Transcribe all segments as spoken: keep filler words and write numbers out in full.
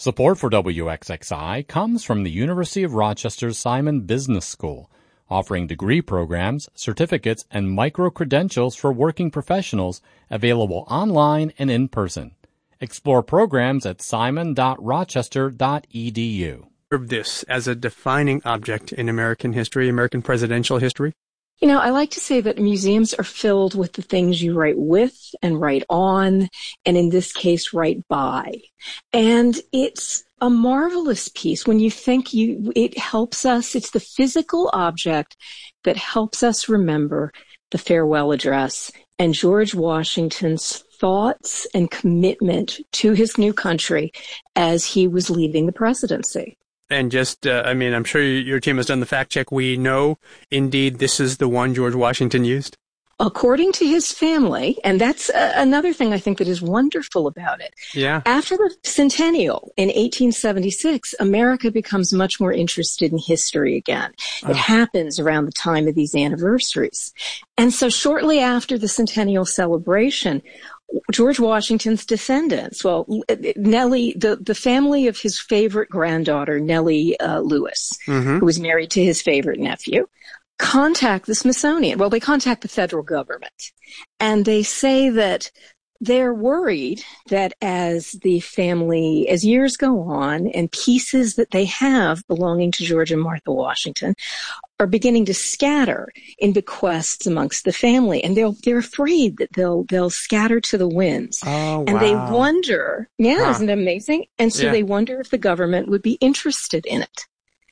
Support for W X X I comes from the University of Rochester's Simon Business School, offering degree programs, certificates, and micro-credentials for working professionals available online and in person. Explore programs at simon dot rochester dot e d u. This as a defining object in American history, American presidential history? You know, I like to say that museums are filled with the things you write with and write on, and in this case, write by. And it's a marvelous piece when you think you, it helps us, it's the physical object that helps us remember the farewell address and George Washington's thoughts and commitment to his new country as he was leaving the presidency. And just, uh, I mean, I'm sure your team has done the fact check. We know, indeed, this is the one George Washington used? According to his family, and that's uh, another thing I think that is wonderful about it. Yeah. After the centennial in eighteen seventy-six, America becomes much more interested in history again. Oh. It happens around the time of these anniversaries. And so shortly after the centennial celebration, George Washington's descendants, well, Nellie, the, the family of his favorite granddaughter, Nellie uh, Lewis, mm-hmm. who was married to his favorite nephew, contact the Smithsonian. Well, they contact the federal government, and they say that they're worried that as the family, as years go on, and pieces that they have belonging to George and Martha Washington are beginning to scatter in bequests amongst the family, and they're they're afraid that they'll they'll scatter to the winds. Oh, wow. And they wonder, yeah, huh. isn't it amazing? And so yeah. they wonder if the government would be interested in it.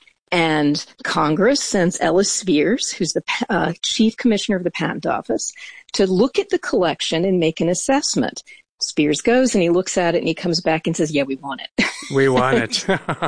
And Congress sends Ellis Spears, who's the uh, chief commissioner of the Patent Office, to look at the collection and make an assessment. Spears goes and he looks at it and he comes back and says, yeah, we want it. We want it.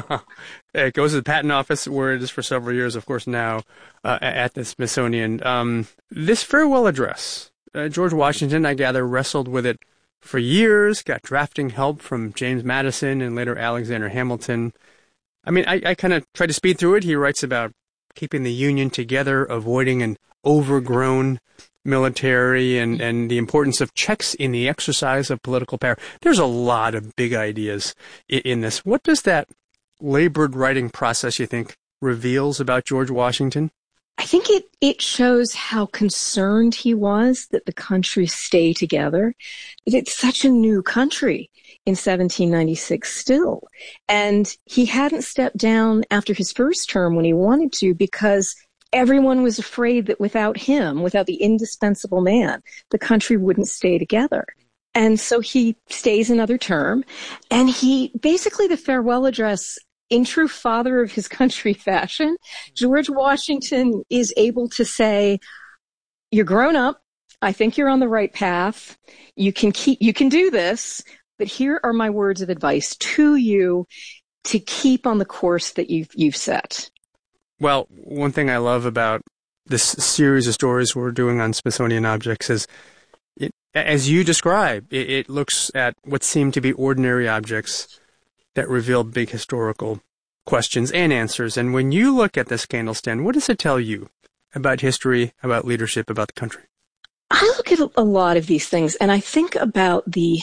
It goes to the Patent Office, where it is for several years, of course, now uh, at the Smithsonian. Um, this farewell address, uh, George Washington, I gather, wrestled with it for years, got drafting help from James Madison and later Alexander Hamilton. I mean, I, I kind of tried to speed through it. He writes about keeping the Union together, avoiding an overgrown military, and, and the importance of checks in the exercise of political power. There's a lot of big ideas in, in this. What does that labored writing process, you think, reveals about George Washington? I think it, it shows how concerned he was that the country stay together. It's such a new country in seventeen ninety-six still. And he hadn't stepped down after his first term when he wanted to, because everyone was afraid that without him, without the indispensable man, the country wouldn't stay together. And so he stays another term, and he basically, the farewell address, in true father of his country fashion, George Washington is able to say, you're grown up. I think you're on the right path. You can keep, you can do this, but here are my words of advice to you to keep on the course that you've, you've set. Well, one thing I love about this series of stories we're doing on Smithsonian objects is, it, as you describe, it, it looks at what seem to be ordinary objects that reveal big historical questions and answers. And when you look at this candlestand, what does it tell you about history, about leadership, about the country? I look at a lot of these things, and I think about the,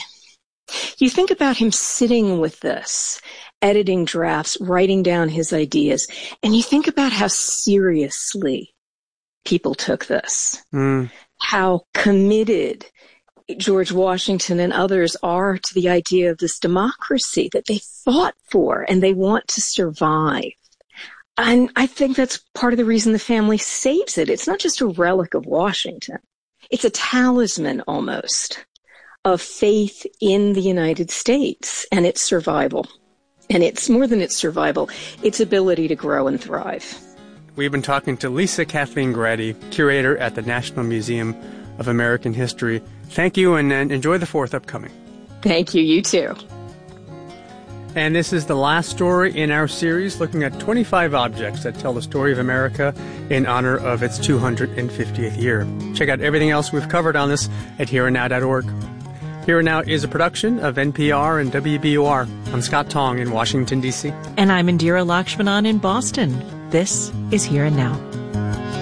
you think about him sitting with this, editing drafts, writing down his ideas, and you think about how seriously people took this, mm. how committed George Washington and others are to the idea of this democracy that they fought for and they want to survive. And I think that's part of the reason the family saves it. It's not just a relic of Washington. It's a talisman almost of faith in the United States and its survival. And it's more than its survival, its ability to grow and thrive. We've been talking to Lisa Kathleen Grady, curator at the National Museum of American History. Thank you, and, and enjoy the fourth upcoming. Thank you. You too. And this is the last story in our series, looking at twenty-five objects that tell the story of America in honor of its two hundred fiftieth year. Check out everything else we've covered on this at here and now dot org. Here and Now is a production of N P R and W B U R. I'm Scott Tong in Washington, D C. And I'm Indira Lakshmanan in Boston. This is Here and Now.